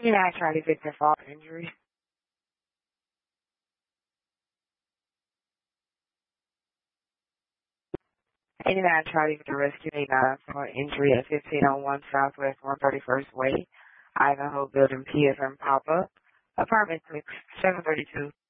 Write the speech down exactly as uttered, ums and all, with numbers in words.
You know, I tried to fix their fall injury. And then I tried to get the rescue aid uh, for an injury at fifteen oh one Southwest one thirty-first Way, Ivanhoe Building, P F M pop-up, apartment six, seven thirty-two